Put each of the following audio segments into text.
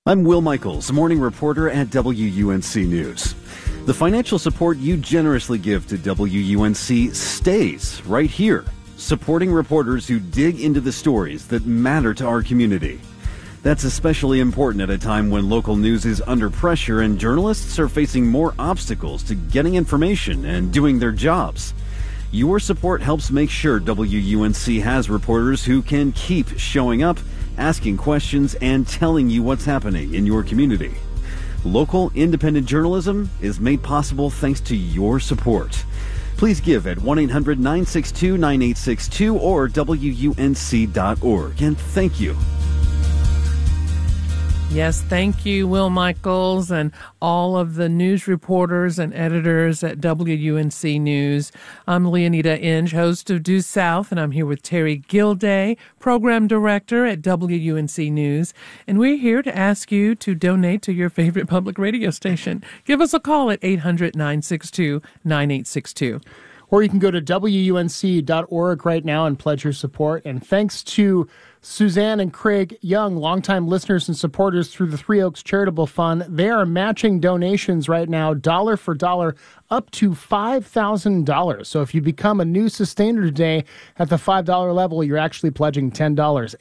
I'm Will Michaels, morning reporter at WUNC News. The financial support you generously give to WUNC stays right here, supporting reporters who dig into the stories that matter to our community. That's especially important at a time when local news is under pressure and journalists are facing more obstacles to getting information and doing their jobs. Your support helps make sure WUNC has reporters who can keep showing up, asking questions, and telling you what's happening in your community. Local independent journalism is made possible thanks to your support. Please give at 1-800-962-9862 or WUNC.org. And thank you. Yes, thank you, Will Michaels, and all of the news reporters and editors at WUNC News. I'm Leonita Inge, host of Due South, and I'm here with Terry Gilday, program director at WUNC News. And we're here to ask you to donate to your favorite public radio station. Give us a call at 800-962-9862. Or you can go to WUNC.org right now and pledge your support. And thanks to Suzanne and Craig Young, longtime listeners and supporters through the Three Oaks Charitable Fund. They are matching donations right now, dollar for dollar, up to $5,000. So if you become a new sustainer today at the $5 level, you're actually pledging $10.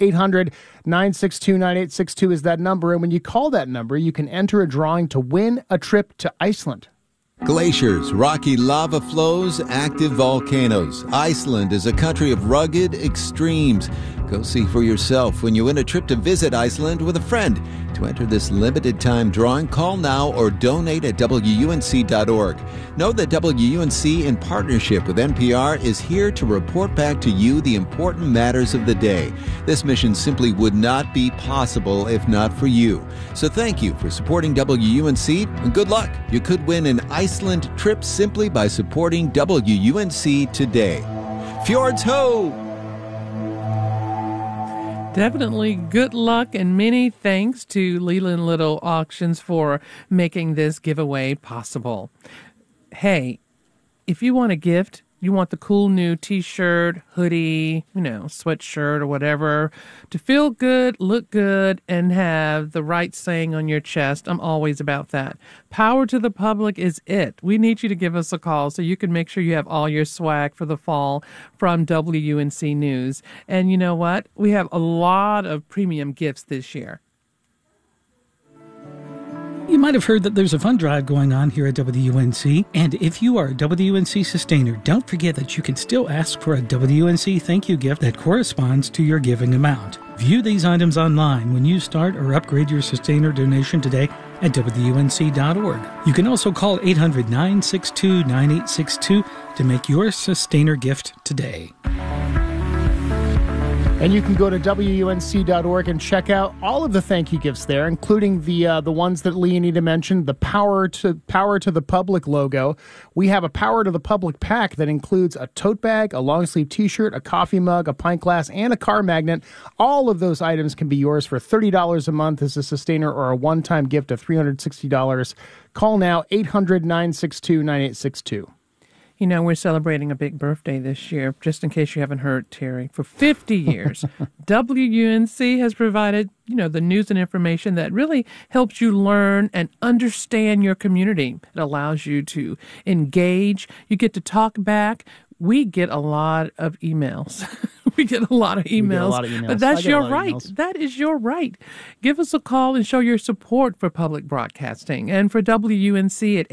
800-962-9862 is that number. And when you call that number, you can enter a drawing to win a trip to Iceland. Glaciers, rocky lava flows, active volcanoes. Iceland is a country of rugged extremes. Go see for yourself when you win a trip to visit Iceland with a friend. To enter this limited time drawing, call now or donate at WUNC.org. Know that WUNC, in partnership with NPR, is here to report back to you the important matters of the day. This mission simply would not be possible if not for you. So thank you for supporting WUNC, and good luck. You could win an Iceland trip simply by supporting WUNC today. Fjords ho! Definitely good luck and many thanks to Leland Little Auctions for making this giveaway possible. Hey, if you want a gift, you want the cool new t-shirt, hoodie, sweatshirt or whatever, to feel good, look good, and have the right saying on your chest, I'm always about that. Power to the Public is it. We need you to give us a call so you can make sure you have all your swag for the fall from WUNC News. And you know what? We have a lot of premium gifts this year. You might have heard that there's a fund drive going on here at WUNC, and if you are a WUNC sustainer, don't forget that you can still ask for a WUNC thank you gift that corresponds to your giving amount. View these items online when you start or upgrade your sustainer donation today at WUNC.org. You can also call 800-962-9862 to make your sustainer gift today. And you can go to WUNC.org and check out all of the thank you gifts there, including the ones that Leonita mentioned, the Power to the Public logo. We have a Power to the Public pack that includes a tote bag, a long sleeve t-shirt, a coffee mug, a pint glass, and a car magnet. All of those items can be yours for $30 a month as a sustainer or a one-time gift of $360. Call now, 800-962-9862. We're celebrating a big birthday this year, just in case you haven't heard, Terry. For 50 years, WUNC has provided, the news and information that really helps you learn and understand your community. It allows you to engage. You get to talk back. We get a lot of emails. We get a lot of emails. But that's your right. That is your right. Give us a call and show your support for public broadcasting. And for WUNC at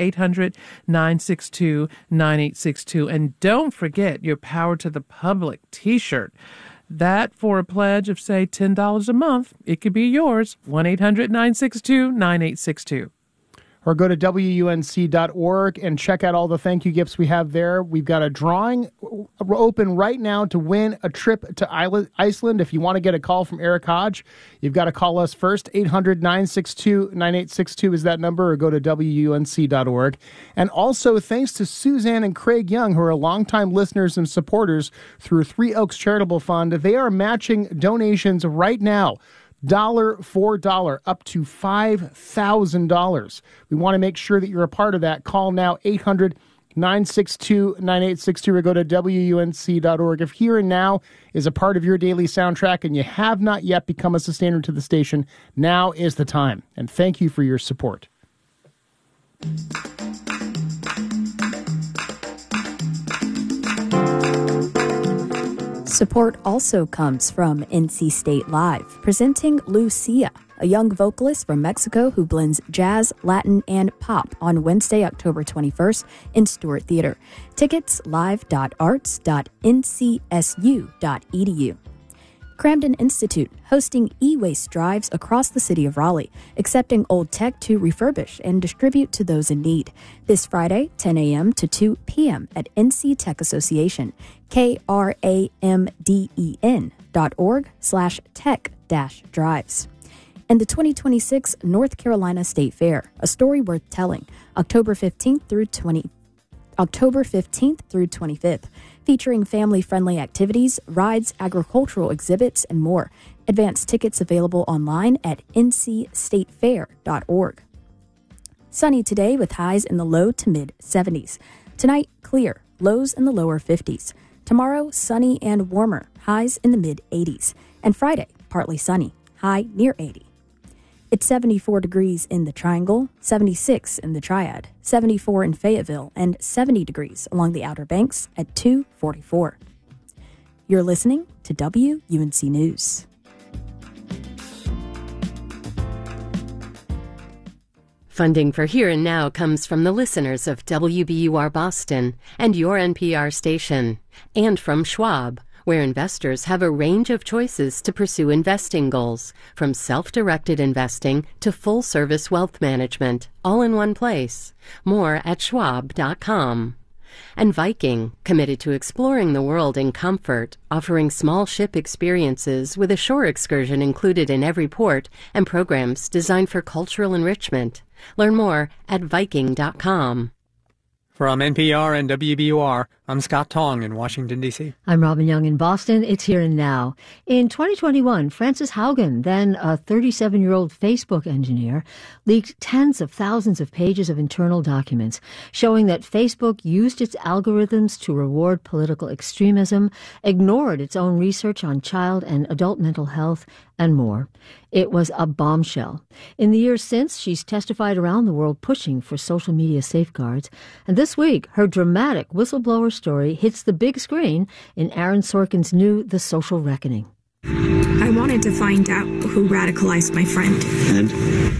800-962-9862. And don't forget your Power to the Public t-shirt. That for a pledge of, say, $10 a month, it could be yours. 1-800-962-9862. Or go to WUNC.org and check out all the thank you gifts we have there. We've got a drawing open right now to win a trip to Iceland. If you want to get a call from Eric Hodge, you've got to call us first. 800-962-9862 is that number, or go to WUNC.org. And also, thanks to Suzanne and Craig Young, who are longtime listeners and supporters through Three Oaks Charitable Fund. They are matching donations right now. dollar for dollar, up to $5,000. We want to make sure that you're a part of that. Call now, 962-9862 or go to WUNC.org. If Here and Now is a part of your daily soundtrack and you have not yet become a sustainer to the station, now is the time. And thank you for your support. Support also comes from NC State Live, presenting Lucia, a young vocalist from Mexico who blends jazz, Latin, and pop on Wednesday, October 21st in Stewart Theater. Tickets live.arts.ncsu.edu. Camden Institute, hosting e-waste drives across the city of Raleigh, accepting old tech to refurbish and distribute to those in need. This Friday, 10 a.m. to 2 p.m. at NC Tech Association, kramden.org/tech-drives. And the 2026 North Carolina State Fair, a story worth telling, October 15th through 25th, featuring family-friendly activities, rides, agricultural exhibits, and more. Advanced tickets available online at ncstatefair.org. Sunny today with highs in the low to mid-70s. Tonight, clear, lows in the lower 50s. Tomorrow, sunny and warmer, highs in the mid-80s. And Friday, partly sunny, high near 80. It's 74 degrees in the Triangle, 76 in the Triad, 74 in Fayetteville, and 70 degrees along the Outer Banks at 244. You're listening to WUNC News. Funding for Here and Now comes from the listeners of WBUR Boston and your NPR station, and from Schwab, where investors have a range of choices to pursue investing goals, from self-directed investing to full-service wealth management, all in one place. More at schwab.com. And Viking, committed to exploring the world in comfort, offering small ship experiences with a shore excursion included in every port and programs designed for cultural enrichment. Learn more at Viking.com. From NPR and WBUR, I'm Scott Tong in Washington, D.C. I'm Robin Young in Boston. It's Here and Now. In 2021, Frances Haugen, then a 37-year-old Facebook engineer, leaked tens of thousands of pages of internal documents showing that Facebook used its algorithms to reward political extremism, ignored its own research on child and adult mental health, and more. It was a bombshell. In the years since, she's testified around the world pushing for social media safeguards. And this week, her dramatic whistleblower story hits the big screen in Aaron Sorkin's new The Social Reckoning. I wanted to find out who radicalized my friend. And?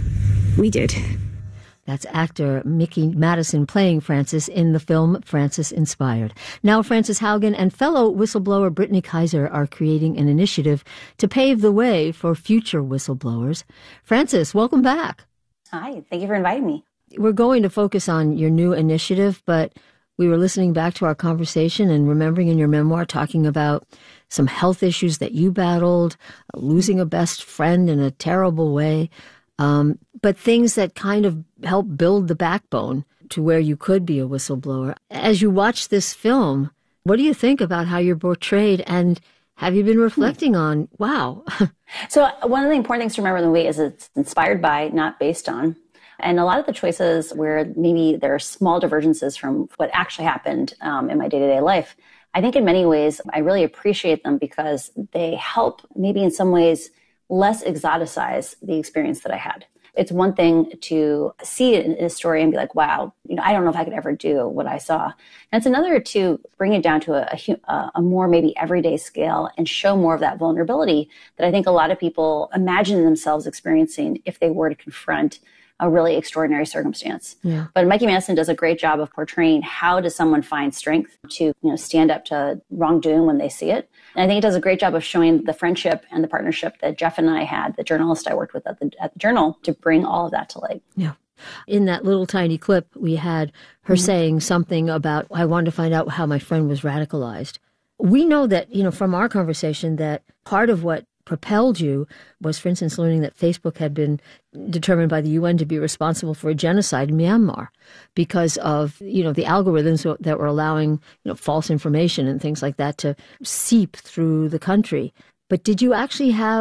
We did. That's actor Mickey Madison playing Frances in the film Frances Inspired. Now Frances Haugen and fellow whistleblower Brittany Kaiser are creating an initiative to pave the way for future whistleblowers. Frances, welcome back. Hi, thank you for inviting me. We're going to focus on your new initiative, but we were listening back to our conversation and remembering in your memoir talking about some health issues that you battled, losing a best friend in a terrible way. But things that kind of help build the backbone to where you could be a whistleblower. As you watch this film, what do you think about how you're portrayed, and have you been reflecting on, wow? So one of the important things to remember in the movie is it's inspired by, not based on. And a lot of the choices where maybe there are small divergences from what actually happened in my day-to-day life, I think in many ways I really appreciate them because they help maybe in some ways less exoticize the experience that I had. It's one thing to see it in a story and be like, wow, I don't know if I could ever do what I saw. And it's another to bring it down to a more maybe everyday scale and show more of that vulnerability that I think a lot of people imagine themselves experiencing if they were to confront a really extraordinary circumstance. Yeah. But Mikey Madison does a great job of portraying how does someone find strength to stand up to wrongdoing when they see it. And I think it does a great job of showing the friendship and the partnership that Jeff and I had, the journalist I worked with at the Journal, to bring all of that to light. Yeah. In that little tiny clip, we had her saying something about, I wanted to find out how my friend was radicalized. We know that, from our conversation, that part of what propelled you was, for instance, learning that Facebook had been determined by the UN to be responsible for a genocide in Myanmar because of, the algorithms that were allowing, false information and things like that to seep through the country. But did you actually have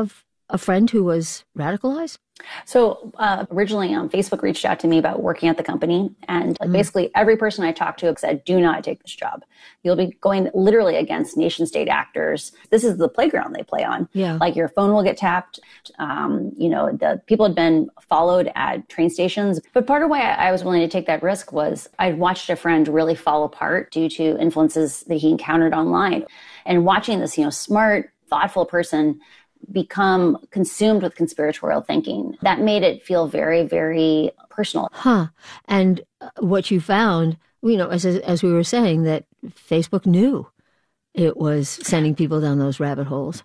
a friend who was radicalized? So originally, Facebook reached out to me about working at the company. And basically every person I talked to said, do not take this job. You'll be going literally against nation state actors. This is the playground they play on. Yeah. Like your phone will get tapped. The people had been followed at train stations. But part of why I was willing to take that risk was I'd watched a friend really fall apart due to influences that he encountered online. And watching this, smart, thoughtful person become consumed with conspiratorial thinking, that made it feel very, very personal. And what you found, as we were saying, that Facebook knew it was sending people down those rabbit holes.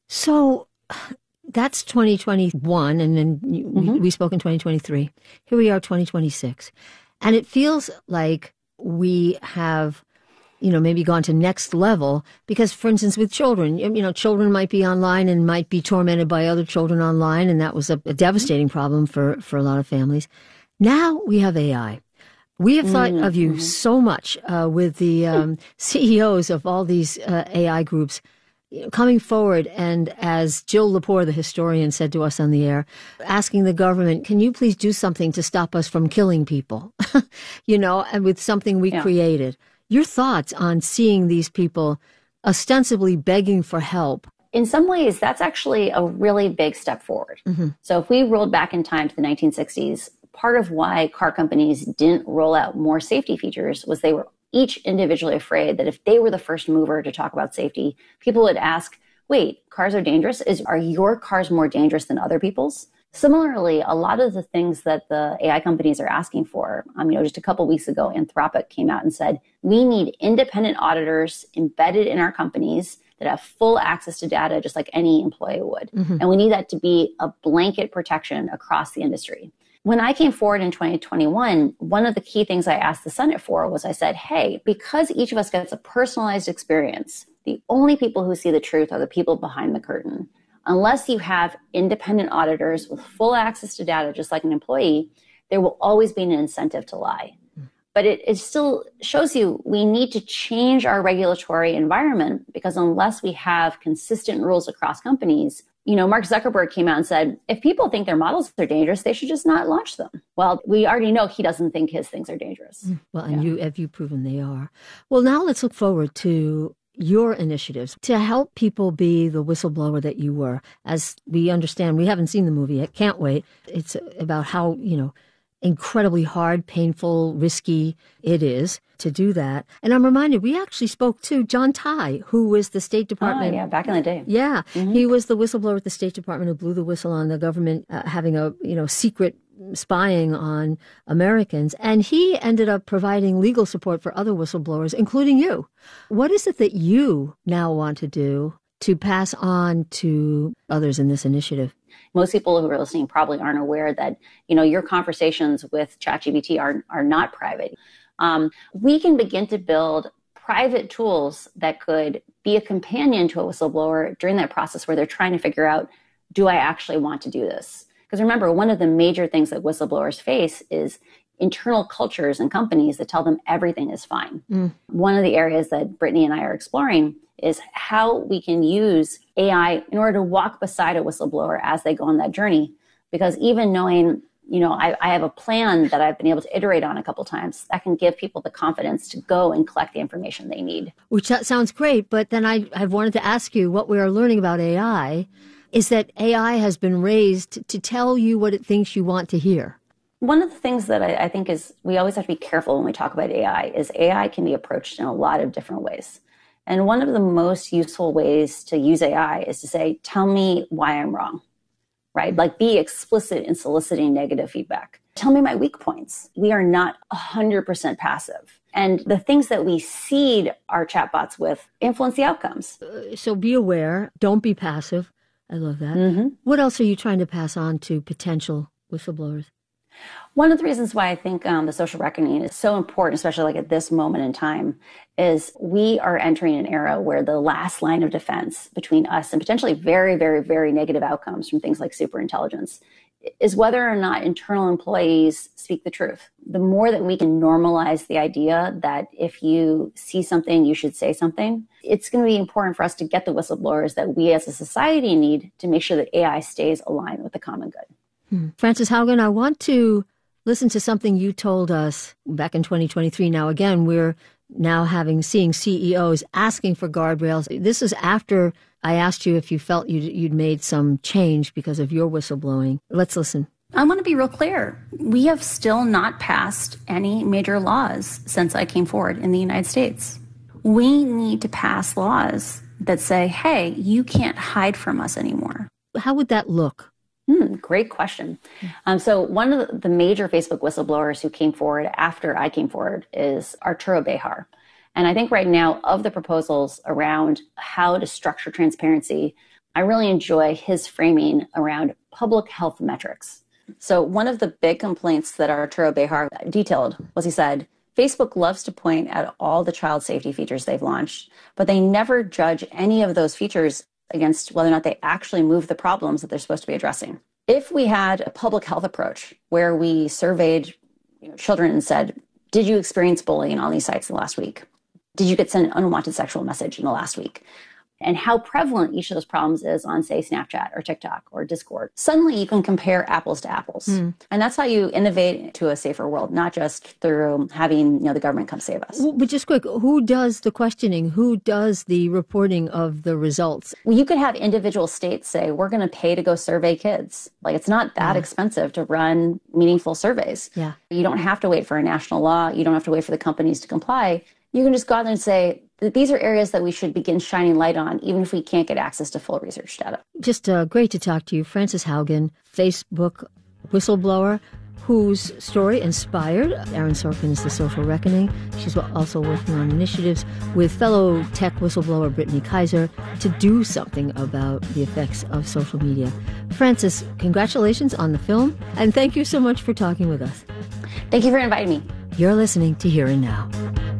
So that's 2021, and then we spoke in 2023. Here we are, 2026. And it feels like we have maybe gone to next level because, for instance, with children, children might be online and might be tormented by other children online. And that was a devastating problem for a lot of families. Now we have AI. We have thought of you so much with the CEOs of all these AI groups coming forward. And as Jill Lepore, the historian, said to us on the air, asking the government, can you please do something to stop us from killing people? And with something we created. Your thoughts on seeing these people ostensibly begging for help? In some ways, that's actually a really big step forward. So if we rolled back in time to the 1960s, part of why car companies didn't roll out more safety features was they were each individually afraid that if they were the first mover to talk about safety, people would ask, wait, cars are dangerous? Are your cars more dangerous than other people's? Similarly, a lot of the things that the AI companies are asking for, just a couple of weeks ago, Anthropic came out and said, we need independent auditors embedded in our companies that have full access to data, just like any employee would. And we need that to be a blanket protection across the industry. When I came forward in 2021, one of the key things I asked the Senate for was I said, hey, because each of us gets a personalized experience, the only people who see the truth are the people behind the curtain. Unless you have independent auditors with full access to data, just like an employee, there will always be an incentive to lie. But it still shows you we need to change our regulatory environment because unless we have consistent rules across companies, Mark Zuckerberg came out and said, if people think their models are dangerous, they should just not launch them. Well, we already know he doesn't think his things are dangerous. Well, and you've proven they are. Well, now let's look forward to your initiatives to help people be the whistleblower that you were. As we understand, we haven't seen the movie yet, can't wait. It's about how, incredibly hard, painful, risky it is to do that. And I'm reminded, we actually spoke to John Tai, who was the State Department. Oh, yeah, back in the day. Yeah, he was the whistleblower at the State Department who blew the whistle on the government having a, secret spying on Americans. And he ended up providing legal support for other whistleblowers, including you. What is it that you now want to do to pass on to others in this initiative? Most people who are listening probably aren't aware that, your conversations with ChatGPT are not private. We can begin to build private tools that could be a companion to a whistleblower during that process where they're trying to figure out, do I actually want to do this? Because remember, one of the major things that whistleblowers face is internal cultures and companies that tell them everything is fine. One of the areas that Brittany and I are exploring is how we can use AI in order to walk beside a whistleblower as they go on that journey. Because even knowing, I have a plan that I've been able to iterate on a couple times, that can give people the confidence to go and collect the information they need. Which sounds great, but then I've wanted to ask you, what we are learning about AI is that AI has been raised to tell you what it thinks you want to hear. One of the things that I think is we always have to be careful when we talk about AI is AI can be approached in a lot of different ways. And one of the most useful ways to use AI is to say, tell me why I'm wrong, right? Like be explicit in soliciting negative feedback. Tell me my weak points. We are not 100% passive. And the things that we seed our chatbots with influence the outcomes. So be aware. Don't be passive. I love that. What else are you trying to pass on to potential whistleblowers? One of the reasons why I think the social reckoning is so important, especially like at this moment in time, is we are entering an era where the last line of defense between us and potentially very, very, very negative outcomes from things like superintelligence is whether or not internal employees speak the truth. The more that we can normalize the idea that if you see something, you should say something, it's going to be important for us to get the whistleblowers that we as a society need to make sure that AI stays aligned with the common good. Frances Haugen, I want to listen to something you told us back in 2023. Now, again, we're now seeing CEOs asking for guardrails. This is after I asked you if you felt you'd made some change because of your whistleblowing. Let's listen. I want to be real clear. We have still not passed any major laws since I came forward in the United States. We need to pass laws that say, hey, you can't hide from us anymore. How would that look? Great question. So one of the major Facebook whistleblowers who came forward after I came forward is Arturo Bejar. And I think right now, of the proposals around how to structure transparency, I really enjoy his framing around public health metrics. So one of the big complaints that Arturo Bejar detailed was he said, Facebook loves to point at all the child safety features they've launched, but they never judge any of those features against whether or not they actually move the problems that they're supposed to be addressing. If we had a public health approach where we surveyed children and said, did you experience bullying on these sites in the last week? Did you get sent an unwanted sexual message in the last week? And how prevalent each of those problems is on, say, Snapchat or TikTok or Discord. Suddenly you can compare apples to apples. And that's how you innovate to a safer world, not just through having the government come save us. But just quick, who does the questioning? Who does the reporting of the results? Well, you could have individual states say, we're going to pay to go survey kids. Like, it's not that expensive to run meaningful surveys. Yeah. You don't have to wait for a national law. You don't have to wait for the companies to comply. You can just go out there and say, these are areas that we should begin shining light on, even if we can't get access to full research data. Just great to talk to you. Frances Haugen, Facebook whistleblower, whose story inspired Aaron Sorkin's The Social Reckoning. She's also working on initiatives with fellow tech whistleblower Brittany Kaiser to do something about the effects of social media. Frances, congratulations on the film, and thank you so much for talking with us. Thank you for inviting me. You're listening to Here and Now.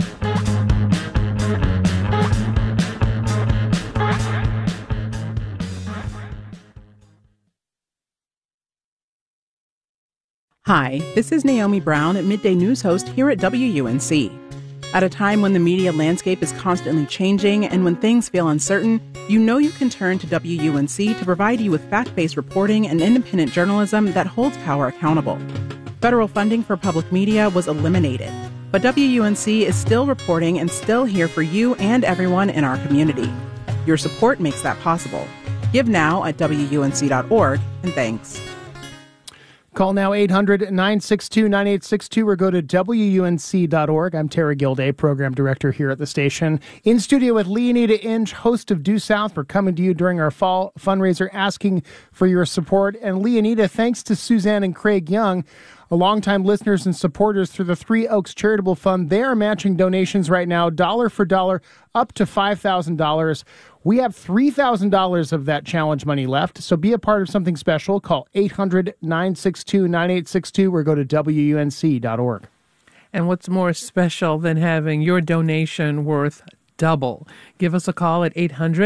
Hi, this is Naomi Brown, Midday News host here at WUNC. At a time when the media landscape is constantly changing and when things feel uncertain, you know you can turn to WUNC to provide you with fact-based reporting and independent journalism that holds power accountable. Federal funding for public media was eliminated, but WUNC is still reporting and still here for you and everyone in our community. Your support makes that possible. Give now at WUNC.org, and thanks. Call now 800-962-9862 or go to WUNC.org. I'm Terry Gilday, Program Director here at the station. In studio with Leonida Inge, host of Due South. We're coming to you during our fall fundraiser asking for your support. And Leonida, thanks to Suzanne and Craig Young, longtime listeners and supporters through the Three Oaks Charitable Fund. They are matching donations right now, dollar for dollar, up to $5,000. We have $3,000 of that challenge money left, so be a part of something special. Call 800-962-9862 or go to WUNC.org. And what's more special than having your donation worth double? Give us a call at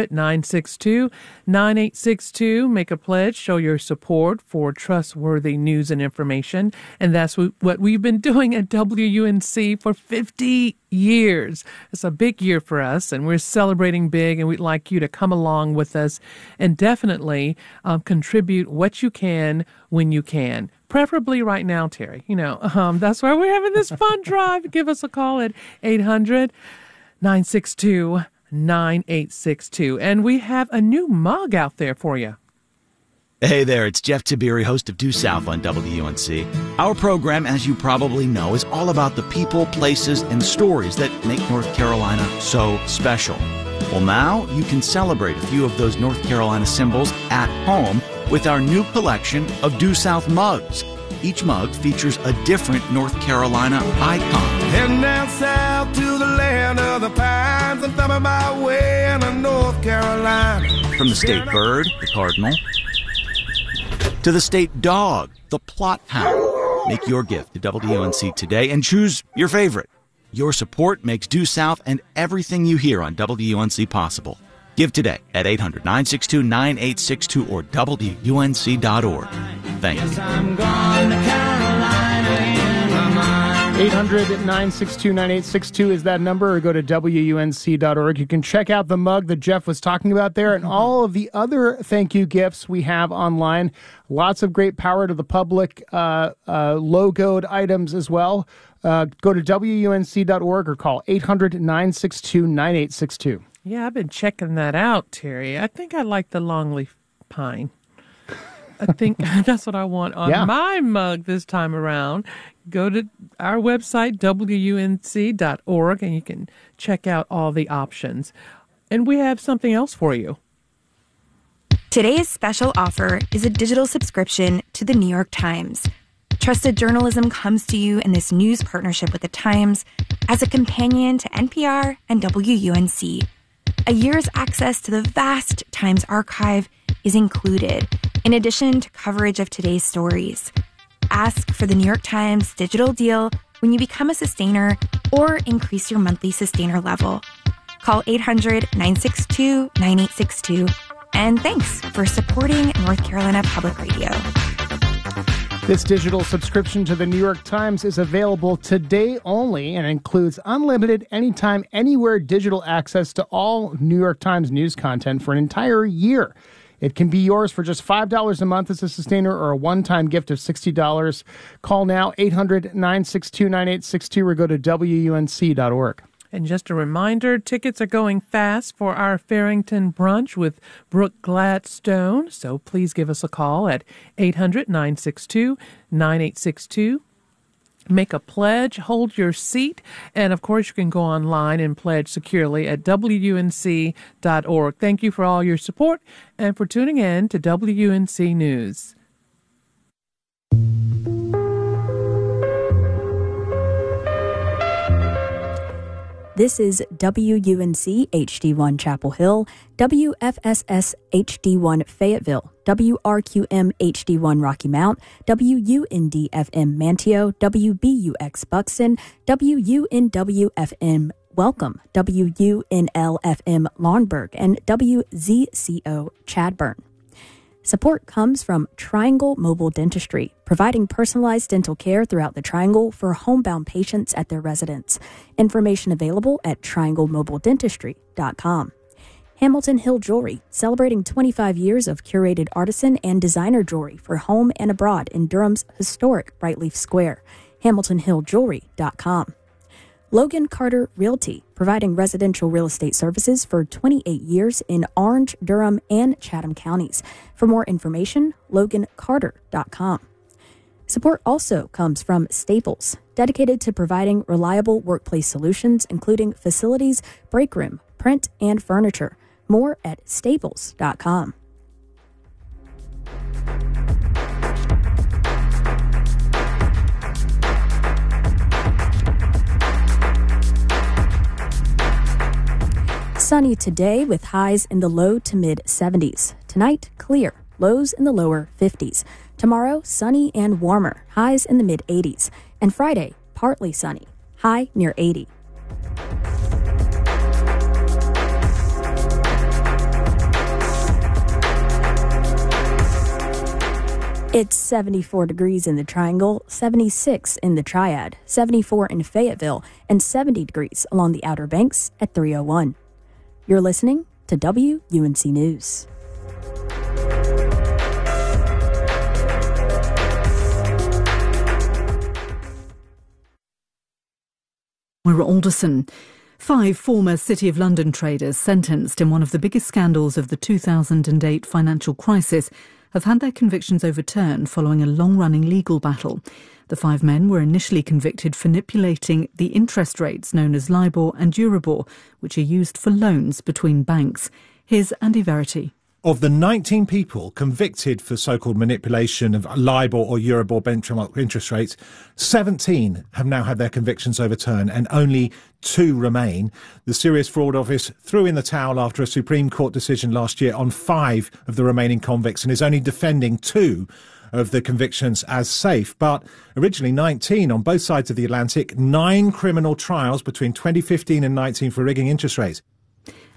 800-962-9862. Make a pledge, show your support for trustworthy news and information. And that's what we've been doing at WUNC for 50 years. It's a big year for us, and we're celebrating big, and we'd like you to come along with us and definitely contribute what you can when you can. Preferably right now, Terry. That's why we're having this fun drive. Give us a call at 800-962-9862. And we have a new mug out there for you. Hey there, it's Jeff Tiberi, host of Due South on WUNC. Our program, as you probably know, is all about the people, places, and stories that make North Carolina so special. Well, now you can celebrate a few of those North Carolina symbols at home with our new collection of Due South mugs. Each mug features a different North Carolina icon. Heading down south to the land of the pines, I'm thumbing my way into North Carolina. From the state bird, the cardinal, to the state dog, the Plott hound. Make your gift to WUNC today and choose your favorite. Your support makes Due South and everything you hear on WUNC possible. Give today at 800-962-9862 or WUNC.org. Thank you. I'm gone to Carolina in my mind. 800-962-9862 is that number, or go to WUNC.org. You can check out the mug that Jeff was talking about there and all of the other thank you gifts we have online. Lots of great power to the public logoed items as well. Go to WUNC.org or call 800-962-9862. Yeah, I've been checking that out, Terry. I think I like the longleaf pine. I think that's what I want on my mug this time around. Go to our website, WUNC.org, and you can check out all the options. And we have something else for you. Today's special offer is a digital subscription to the New York Times. Trusted journalism comes to you in this news partnership with the Times as a companion to NPR and WUNC. A year's access to the vast Times archive is included, in addition to coverage of today's stories. Ask for the New York Times digital deal when you become a sustainer or increase your monthly sustainer level. Call 800-962-9862. And thanks for supporting North Carolina Public Radio. This digital subscription to the New York Times is available today only and includes unlimited, anytime, anywhere digital access to all New York Times news content for an entire year. It can be yours for just $5 a month as a sustainer or a one-time gift of $60. Call now, 800-962-9862, or go to WUNC.org. And just a reminder, tickets are going fast for our Farrington brunch with Brooke Gladstone. So please give us a call at 800-962-9862. Make a pledge, hold your seat, and of course you can go online and pledge securely at WUNC.org. Thank you for all your support and for tuning in to WUNC News. This is WUNC HD1 Chapel Hill, WFSS HD1 Fayetteville, WRQM HD1 Rocky Mount, WUND FM Manteo, WBUX Buxton, WUNW FM Welcome, WUNL FM Laurinburg, and WZCO Chadburn. Support comes from Triangle Mobile Dentistry, providing personalized dental care throughout the Triangle for homebound patients at their residence. Information available at trianglemobiledentistry.com. Hamilton Hill Jewelry, celebrating 25 years of curated artisan and designer jewelry for home and abroad in Durham's historic Brightleaf Square. HamiltonHillJewelry.com. Logan Carter Realty, providing residential real estate services for 28 years in Orange, Durham, and Chatham counties. For more information, LoganCarter.com. Support also comes from Staples, dedicated to providing reliable workplace solutions, including facilities, break room, print, and furniture. More at Staples.com. Sunny today with highs in the low to mid 70s. Tonight, clear, lows in the lower 50s. Tomorrow, sunny and warmer, highs in the mid 80s. And Friday, partly sunny, high near 80. It's 74 degrees in the Triangle, 76 in the Triad, 74 in Fayetteville, and 70 degrees along the Outer Banks at 301. You're listening to WUNC News. Moira Alderson. 5 former City of London traders sentenced in one of the biggest scandals of the 2008 financial crisis have had their convictions overturned following a long-running legal battle. The 5 men were initially convicted for manipulating the interest rates known as LIBOR and Euribor, which are used for loans between banks. Here's Andy Verity. Of the 19 people convicted for so-called manipulation of LIBOR or Euribor benchmark interest rates, 17 have now had their convictions overturned and only 2 remain. The Serious Fraud Office threw in the towel after a Supreme Court decision last year on 5 of the remaining convicts and is only defending 2 of the convictions as safe. But originally 19 on both sides of the Atlantic, 9 criminal trials between 2015 and 19 for rigging interest rates.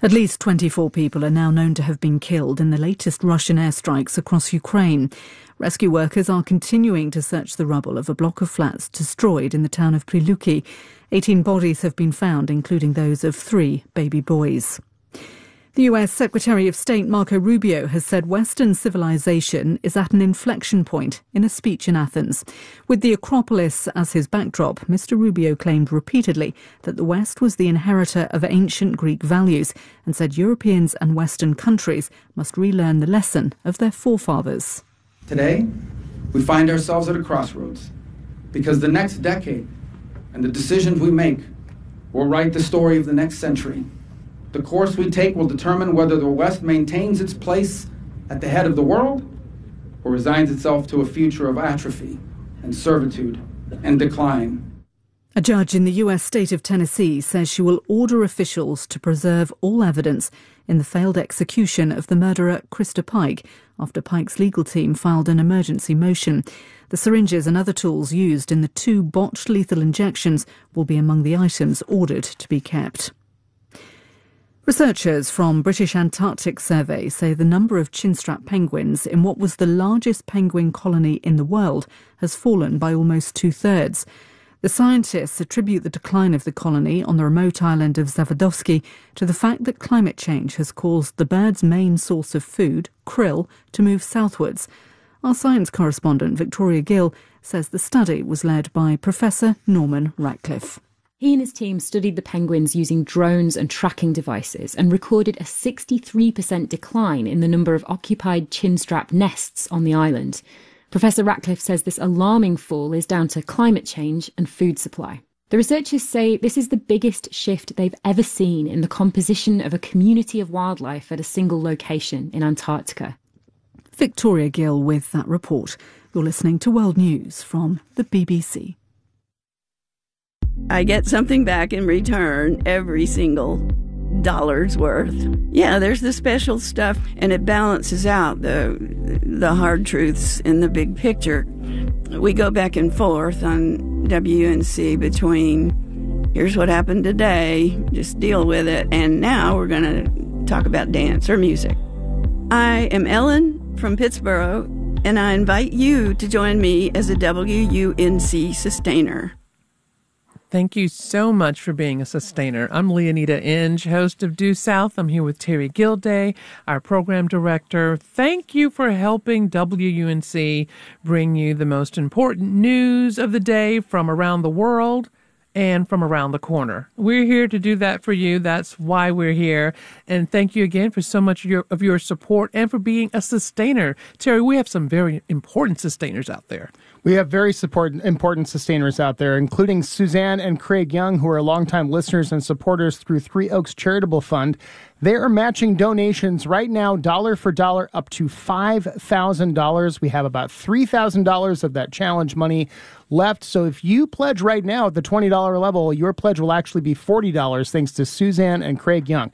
At least 24 people are now known to have been killed in the latest Russian airstrikes across Ukraine. Rescue workers are continuing to search the rubble of a block of flats destroyed in the town of Priluki. 18 bodies have been found, including those of 3 baby boys. The US Secretary of State Marco Rubio has said Western civilization is at an inflection point in a speech in Athens. With the Acropolis as his backdrop, Mr. Rubio claimed repeatedly that the West was the inheritor of ancient Greek values and said Europeans and Western countries must relearn the lesson of their forefathers. Today, we find ourselves at a crossroads because the next decade and the decisions we make will write the story of the next century. The course we take will determine whether the West maintains its place at the head of the world or resigns itself to a future of atrophy and servitude and decline. A judge in the US state of Tennessee says she will order officials to preserve all evidence in the failed execution of the murderer Krista Pike after Pike's legal team filed an emergency motion. The syringes and other tools used in the 2 botched lethal injections will be among the items ordered to be kept. Researchers from British Antarctic Survey say the number of chinstrap penguins in what was the largest penguin colony in the world has fallen by almost 2/3. The scientists attribute the decline of the colony on the remote island of Zawodowski to the fact that climate change has caused the bird's main source of food, krill, to move southwards. Our science correspondent Victoria Gill says the study was led by Professor Norman Ratcliffe. He and his team studied the penguins using drones and tracking devices and recorded a 63% decline in the number of occupied chinstrap nests on the island. Professor Ratcliffe says this alarming fall is down to climate change and food supply. The researchers say this is the biggest shift they've ever seen in the composition of a community of wildlife at a single location in Antarctica. Victoria Gill with that report. You're listening to World News from the BBC. I get something back in return every single dollar's worth. Yeah, there's the special stuff, and it balances out the hard truths in the big picture. We go back and forth on WUNC between here's what happened today, just deal with it, and now we're going to talk about dance or music. I am Ellen from Pittsburgh, and I invite you to join me as a WUNC sustainer. Thank you so much for being a sustainer. I'm Leonida Inge, host of Due South. I'm here with Terry Gilday, our program director. Thank you for helping WUNC bring you the most important news of the day from around the world and from around the corner. We're here to do that for you. That's why we're here. And thank you again for so much of your support and for being a sustainer. Terry, we have some very important sustainers out there. We have very important sustainers out there, including Suzanne and Craig Young, who are longtime listeners and supporters through Three Oaks Charitable Fund. They are matching donations right now, dollar for dollar, up to $5,000. We have about $3,000 of that challenge money left. So if you pledge right now at the $20 level, your pledge will actually be $40, thanks to Suzanne and Craig Young.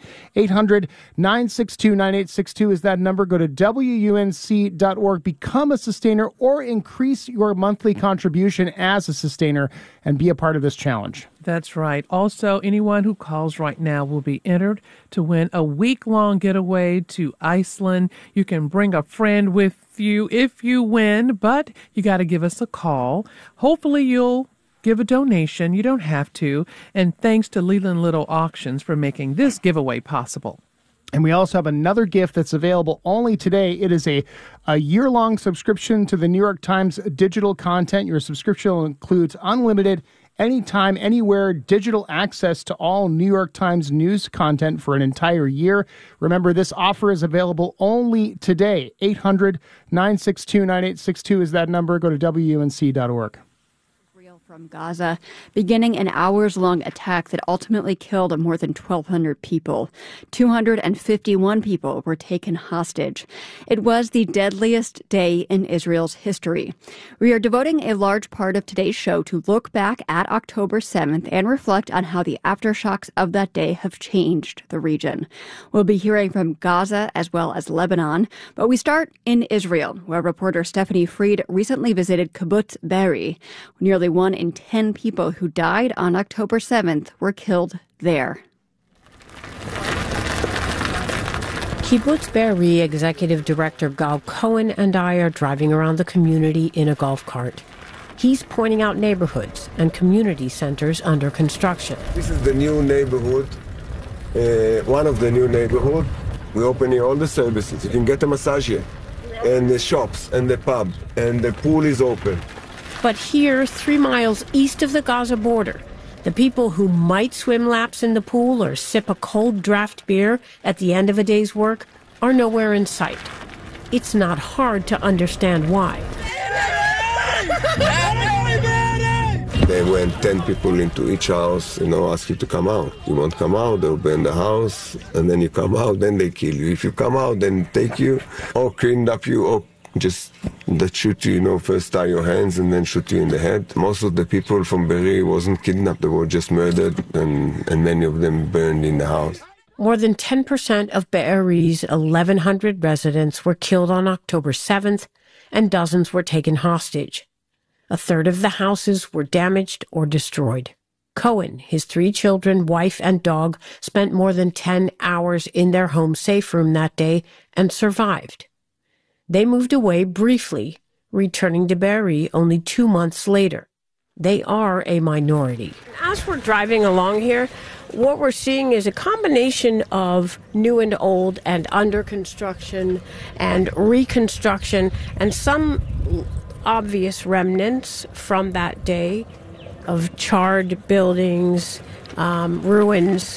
800-962-9862 is that number. Go to WUNC.org, become a sustainer, or increase your monthly contribution as a sustainer and be a part of this challenge. That's right. Also, anyone who calls right now will be entered to win a week-long getaway to Iceland. You can bring a friend with you if you win, but you got to give us a call. Hopefully you'll give a donation. You don't have to. And thanks to Leland Little Auctions for making this giveaway possible. And we also have another gift that's available only today. It is a year-long subscription to the New York Times digital content. Your subscription includes unlimited, anytime, anywhere, digital access to all New York Times news content for an entire year. Remember, this offer is available only today. 800-962-9862 is that number. Go to WUNC.org. From Gaza, beginning an hours-long attack that ultimately killed more than 1,200 people. 251 people were taken hostage. It was the deadliest day in Israel's history. We are devoting a large part of today's show to look back at October 7th and reflect on how the aftershocks of that day have changed the region. We'll be hearing from Gaza as well as Lebanon, but we start in Israel, where reporter Stephanie Fried recently visited Kibbutz Be'eri. Nearly 1 in 10 people who died on October 7th were killed there. Kibbutz Be'eri Executive Director Gal Cohen and I are driving around the community in a golf cart. He's pointing out neighborhoods and community centers under construction. This is the new neighborhood, one of the new neighborhoods. We open here all the services. You can get a massage here, and the shops, and the pub, and the pool is open. But here, 3 miles east of the Gaza border, the people who might swim laps in the pool or sip a cold draft beer at the end of a day's work are nowhere in sight. It's not hard to understand why. They went 10 people into each house, ask you to come out. You won't come out, they'll burn the house, and then you come out, then they kill you. If you come out, then take you, or kidnap you, or just that shoot you, first tie your hands and then shoot you in the head. Most of the people from Be'eri wasn't kidnapped, they were just murdered, and many of them burned in the house. More than 10% of Be'eri's 1,100 residents were killed on October 7th, and dozens were taken hostage. A third of the houses were damaged or destroyed. Cohen, his 3 children, wife, and dog spent more than 10 hours in their home safe room that day and survived. They moved away briefly, returning to Be'eri only 2 months later. They are a minority. As we're driving along here, what we're seeing is a combination of new and old and under construction and reconstruction and some obvious remnants from that day of charred buildings, ruins.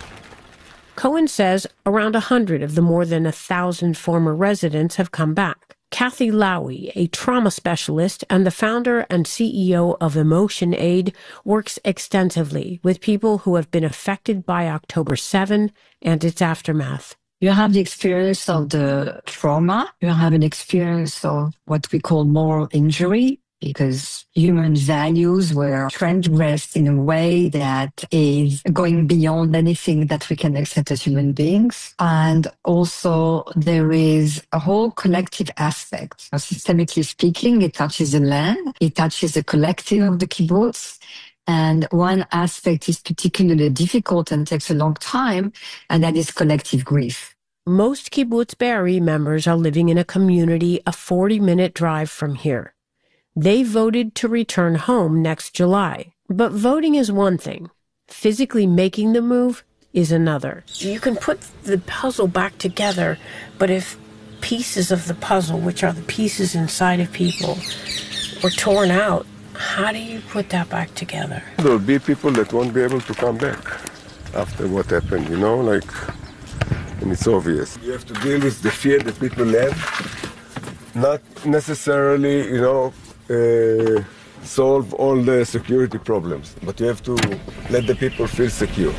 Cohen says around 100 of the more than 1,000 former residents have come back. Kathy Lowy, a trauma specialist and the founder and CEO of Emotion Aid, works extensively with people who have been affected by October 7 and its aftermath. You have the experience of the trauma. You have an experience of what we call moral injury, because human values were transgressed in a way that is going beyond anything that we can accept as human beings. And also there is a whole collective aspect. Systemically speaking, it touches the land, it touches the collective of the kibbutz. And one aspect is particularly difficult and takes a long time, and that is collective grief. Most Kibbutz Be'eri members are living in a community a 40-minute drive from here. They voted to return home next July. But voting is one thing. Physically making the move is another. You can put the puzzle back together, but if pieces of the puzzle, which are the pieces inside of people, were torn out, how do you put that back together? There will be people that won't be able to come back after what happened, and it's obvious. You have to deal with the fear that people have, not necessarily, solve all the security problems, but you have to let the people feel secure.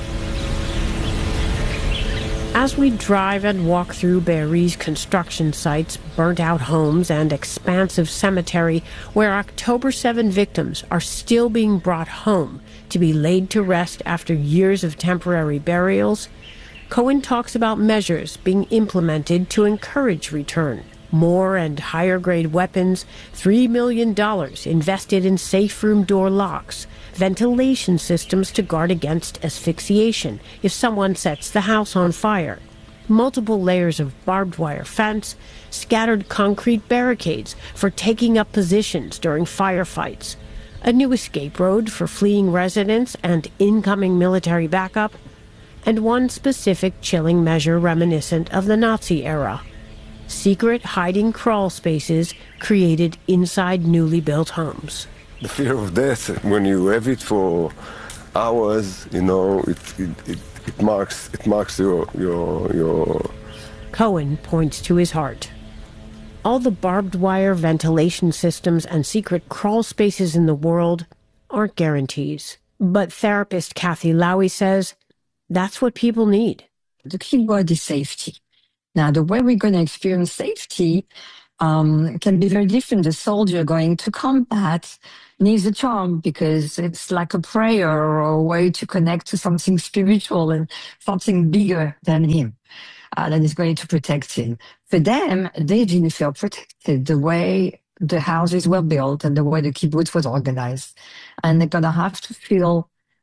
As we drive and walk through Be'eri's construction sites, burnt-out homes, and expansive cemetery where October 7 victims are still being brought home to be laid to rest after years of temporary burials, Cohen talks about measures being implemented to encourage return. More and higher-grade weapons, $3 million invested in safe room door locks, ventilation systems to guard against asphyxiation if someone sets the house on fire, multiple layers of barbed wire fence, scattered concrete barricades for taking up positions during firefights, a new escape road for fleeing residents and incoming military backup, and one specific chilling measure reminiscent of the Nazi era. Secret hiding crawl spaces created inside newly built homes. The fear of death, when you have it for hours, it marks your. Cohen points to his heart. All the barbed wire ventilation systems and secret crawl spaces in the world aren't guarantees. But therapist Kathy Lowy says that's what people need. The key word is safety. Now, the way we're going to experience safety can be very different. The soldier going to combat needs a charm because it's like a prayer or a way to connect to something spiritual and something bigger than him that is going to protect him. For them, they didn't feel protected the way the houses were built and the way the kibbutz was organized. And they're going to have to feel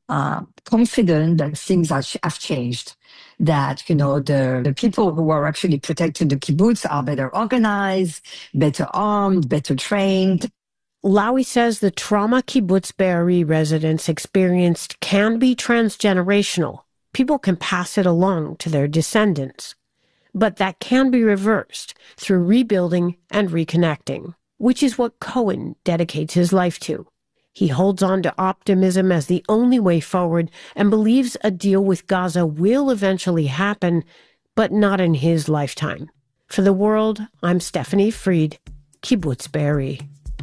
confident that things have changed. That, the people who are actually protecting the kibbutz are better organized, better armed, better trained. Lowy says the trauma kibbutz Be'eri residents experienced can be transgenerational. People can pass it along to their descendants. But that can be reversed through rebuilding and reconnecting, which is what Cohen dedicates his life to. He holds on to optimism as the only way forward and believes a deal with Gaza will eventually happen, but not in his lifetime. For The World, I'm Stephanie Fried, Kibbutz Be'eri.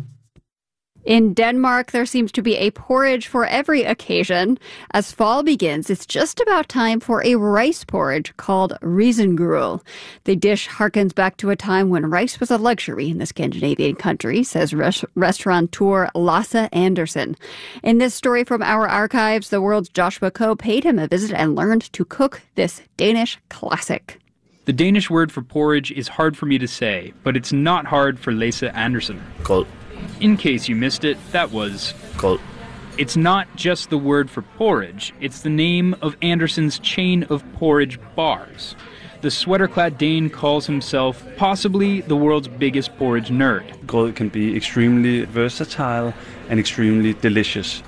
In Denmark, there seems to be a porridge for every occasion. As fall begins, it's just about time for a rice porridge called risengryll. The dish harkens back to a time when rice was a luxury in the Scandinavian country, says restaurateur Lasse Andersen. In this story from our archives, The World's Joshua Coe paid him a visit and learned to cook this Danish classic. The Danish word for porridge is hard for me to say, but it's not hard for Lasse Andersen. Cold. In case you missed it, that was... Cold. It's not just the word for porridge, it's the name of Andersen's chain of porridge bars. The sweater-clad Dane calls himself possibly the world's biggest porridge nerd. Grød can be extremely versatile and extremely delicious.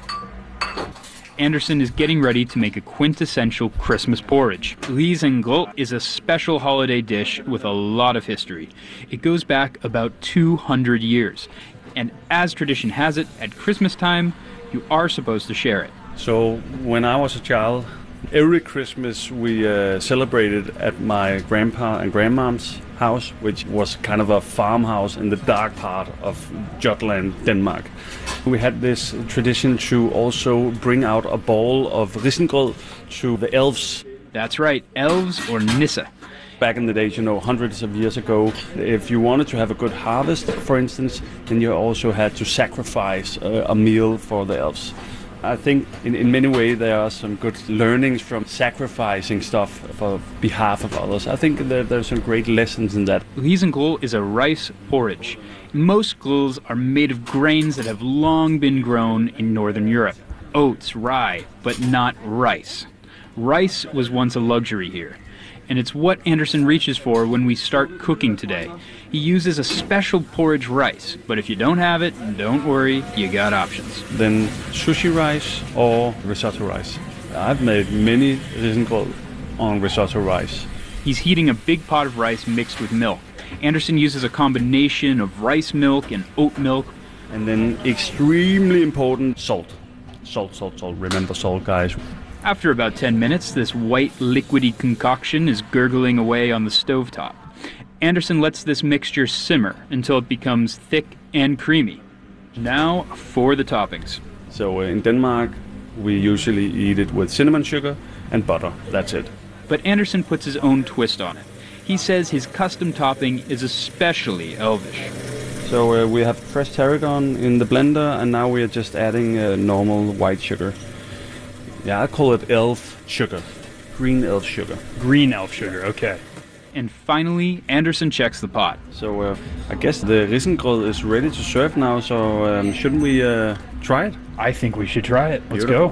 Andersen is getting ready to make a quintessential Christmas porridge. Risengryll is a special holiday dish with a lot of history. It goes back about 200 years. And as tradition has it, at Christmas time, you are supposed to share it. So when I was a child, every Christmas we celebrated at my grandpa and grandmom's house, which was kind of a farmhouse in the dark part of Jutland, Denmark. We had this tradition to also bring out a bowl of risengryll to the elves. That's right, elves or nisse. Back in the days, hundreds of years ago, if you wanted to have a good harvest, for instance, then you also had to sacrifice a meal for the elves. I think in many ways there are some good learnings from sacrificing stuff for behalf of others. I think that there's some great lessons in that. Risengryll is a rice porridge. Most grills are made of grains that have long been grown in Northern Europe. Oats, rye, but not rice. Rice was once a luxury here. And it's what Andersen reaches for when we start cooking today. He uses a special porridge rice, but if you don't have it, don't worry, you got options. Then sushi rice or risotto rice. I've made many risengryll on risotto rice. He's heating a big pot of rice mixed with milk. Andersen uses a combination of rice milk and oat milk. And then extremely important, salt. Salt. Remember salt, guys. After about 10 minutes, this white liquidy concoction is gurgling away on the stovetop. Andersen lets this mixture simmer until it becomes thick and creamy. Now for the toppings. So in Denmark, we usually eat it with cinnamon sugar and butter. That's it. But Andersen puts his own twist on it. He says his custom topping is especially elvish. So we have fresh tarragon in the blender, and now we are just adding normal white sugar. Yeah, I call it elf sugar. Green elf sugar. Green elf sugar, okay. And finally, Andersen checks the pot. So I guess the risengryll is ready to serve now, so shouldn't we try it? I think we should try it. Let's go.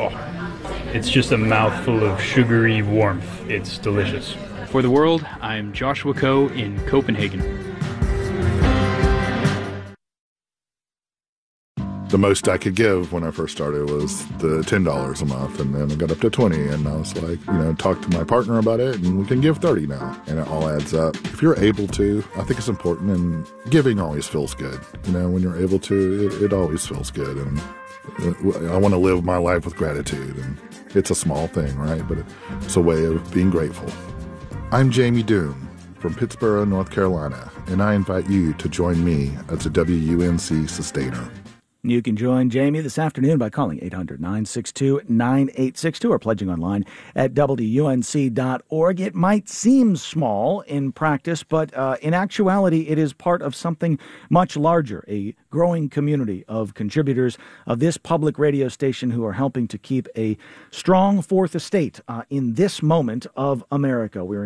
Oh, it's just a mouthful of sugary warmth. It's delicious. For The World, I'm Joshua Coe in Copenhagen. The most I could give when I first started was the $10 a month, and then it got up to $20, and I was like, talk to my partner about it, and we can give $30 now, and it all adds up. If you're able to, I think it's important, and giving always feels good. When you're able to, it always feels good, and I want to live my life with gratitude, and it's a small thing, right? But it's a way of being grateful. I'm Jamie Doon from Pittsburgh, North Carolina, and I invite you to join me as a WUNC Sustainer. You can join Jamie this afternoon by calling 800-962-9862 or pledging online at WUNC.org. It might seem small in practice, but in actuality, it is part of something much larger, a growing community of contributors of this public radio station who are helping to keep a strong fourth estate in this moment of America. We're